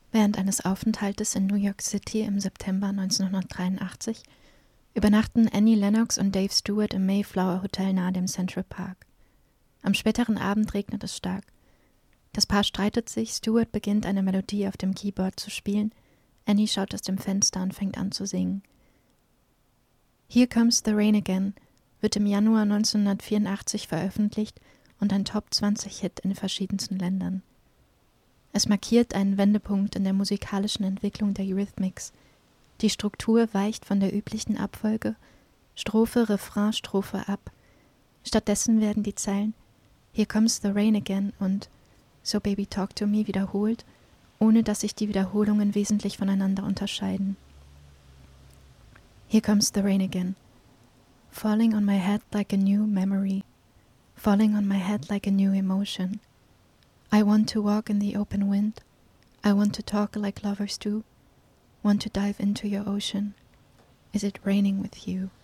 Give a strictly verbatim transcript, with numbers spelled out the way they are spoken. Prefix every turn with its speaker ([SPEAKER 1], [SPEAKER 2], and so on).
[SPEAKER 1] Während eines Aufenthaltes in New York City im September neunzehnhundertdreiundachtzig übernachten Annie Lennox und Dave Stewart im Mayflower Hotel nahe dem Central Park. Am späteren Abend regnet es stark. Das Paar streitet sich, Stewart beginnt eine Melodie auf dem Keyboard zu spielen, Annie schaut aus dem Fenster und fängt an zu singen. Here Comes the Rain Again wird im Januar neunzehnhundertvierundachtzig veröffentlicht und ein Top zwanzig Hit in verschiedensten Ländern. Es markiert einen Wendepunkt in der musikalischen Entwicklung der Eurythmics. Die Struktur weicht von der üblichen Abfolge Strophe, Refrain, Strophe ab. Stattdessen werden die Zeilen Here Comes the Rain Again und So Baby Talk to Me wiederholt, ohne dass sich die Wiederholungen wesentlich voneinander unterscheiden. Here comes the rain again, falling on my head like a new memory, falling on my head like a new emotion. I want to walk in the open wind, I want to talk like lovers do, want to dive into your ocean. Is it raining with you?